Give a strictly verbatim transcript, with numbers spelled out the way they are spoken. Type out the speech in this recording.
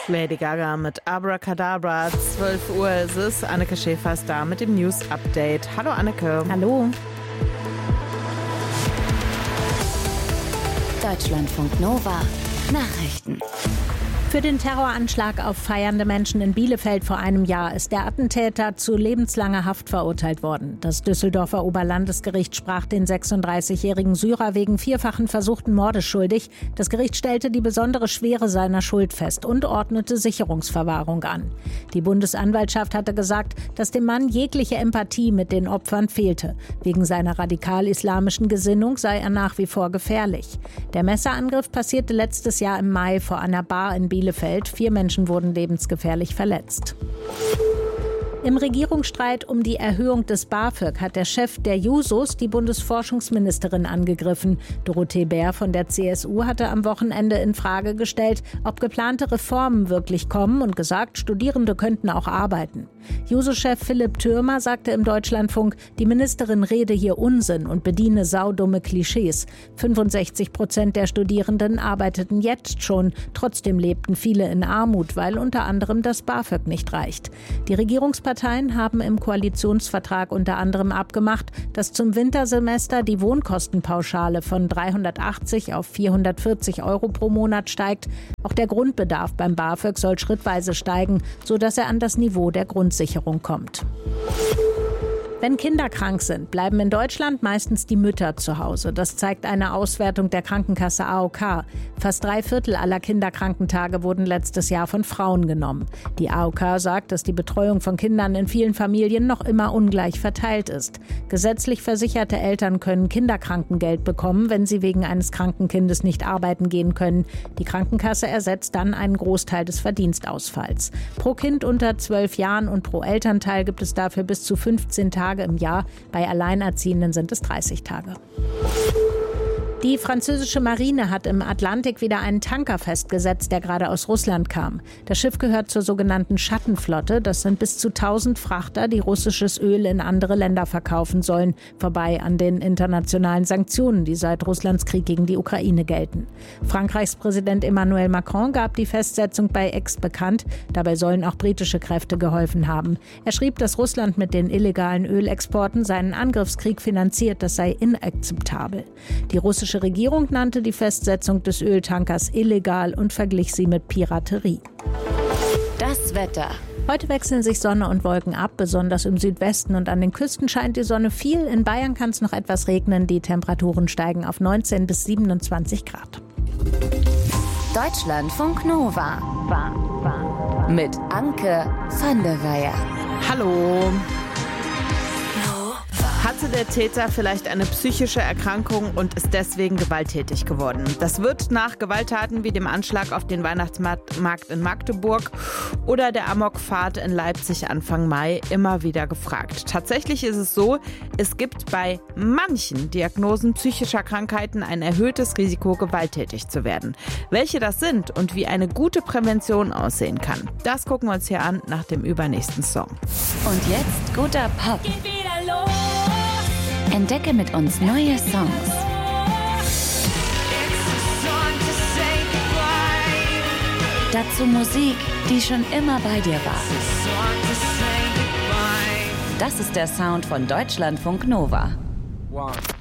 Lady Gaga mit Abracadabra. zwölf Uhr ist es. Anneke Schäfer ist da mit dem News-Update. Hallo Anneke. Hallo. Deutschlandfunk Nova Nachrichten. Für den Terroranschlag auf feiernde Menschen in Bielefeld vor einem Jahr ist der Attentäter zu lebenslanger Haft verurteilt worden. Das Düsseldorfer Oberlandesgericht sprach den sechsunddreißigjährigen Syrer wegen vierfachen versuchten Mordes schuldig. Das Gericht stellte die besondere Schwere seiner Schuld fest und ordnete Sicherungsverwahrung an. Die Bundesanwaltschaft hatte gesagt, dass dem Mann jegliche Empathie mit den Opfern fehlte. Wegen seiner radikal-islamischen Gesinnung sei er nach wie vor gefährlich. Der Messerangriff passierte letztes Jahr im Mai vor einer Bar in Bielefeld. Bielefeld. Vier Menschen wurden lebensgefährlich verletzt. Im Regierungsstreit um die Erhöhung des BAföG hat der Chef der Jusos die Bundesforschungsministerin angegriffen. Dorothee Bär von der C S U hatte am Wochenende in Frage gestellt, ob geplante Reformen wirklich kommen und gesagt, Studierende könnten auch arbeiten. Juso-Chef Philipp Thürmer sagte im Deutschlandfunk, die Ministerin rede hier Unsinn und bediene saudumme Klischees. fünfundsechzig Prozent der Studierenden arbeiteten jetzt schon. Trotzdem lebten viele in Armut, weil unter anderem das BAföG nicht reicht. Die Regierungsparteien Parteien haben im Koalitionsvertrag unter anderem abgemacht, dass zum Wintersemester die Wohnkostenpauschale von dreihundertachtzig auf vierhundertvierzig Euro pro Monat steigt. Auch der Grundbedarf beim BAföG soll schrittweise steigen, sodass er an das Niveau der Grundsicherung kommt. Wenn Kinder krank sind, bleiben in Deutschland meistens die Mütter zu Hause. Das zeigt eine Auswertung der Krankenkasse A O K. Fast drei Viertel aller Kinderkrankentage wurden letztes Jahr von Frauen genommen. Die A O K sagt, dass die Betreuung von Kindern in vielen Familien noch immer ungleich verteilt ist. Gesetzlich versicherte Eltern können Kinderkrankengeld bekommen, wenn sie wegen eines kranken Kindes nicht arbeiten gehen können. Die Krankenkasse ersetzt dann einen Großteil des Verdienstausfalls. Pro Kind unter zwölf Jahren und pro Elternteil gibt es dafür bis zu fünfzehn Tage im Jahr. Bei Alleinerziehenden sind es dreißig Tage. Die französische Marine hat im Atlantik wieder einen Tanker festgesetzt, der gerade aus Russland kam. Das Schiff gehört zur sogenannten Schattenflotte. Das sind bis zu tausend Frachter, die russisches Öl in andere Länder verkaufen sollen, vorbei an den internationalen Sanktionen, die seit Russlands Krieg gegen die Ukraine gelten. Frankreichs Präsident Emmanuel Macron gab die Festsetzung bei X bekannt. Dabei sollen auch britische Kräfte geholfen haben. Er schrieb, dass Russland mit den illegalen Ölexporten seinen Angriffskrieg finanziert. Das sei inakzeptabel. Die russische Die Regierung nannte die Festsetzung des Öltankers illegal und verglich sie mit Piraterie. Das Wetter. Heute wechseln sich Sonne und Wolken ab, besonders im Südwesten und an den Küsten scheint die Sonne viel. In Bayern kann es noch etwas regnen, die Temperaturen steigen auf neunzehn bis siebenundzwanzig Grad. Deutschlandfunk Nova mit Anke van der Weyer. Hallo. Hatte der Täter vielleicht eine psychische Erkrankung und ist deswegen gewalttätig geworden? Das wird nach Gewalttaten wie dem Anschlag auf den Weihnachtsmarkt in Magdeburg oder der Amokfahrt in Leipzig Anfang Mai immer wieder gefragt. Tatsächlich ist es so, es gibt bei manchen Diagnosen psychischer Krankheiten ein erhöhtes Risiko, gewalttätig zu werden. Welche das sind und wie eine gute Prävention aussehen kann, das gucken wir uns hier an nach dem übernächsten Song. Und jetzt guter Pop. Geht wieder los. Entdecke mit uns neue Songs. Dazu Musik, die schon immer bei dir war. Das ist der Sound von Deutschlandfunk Nova. One.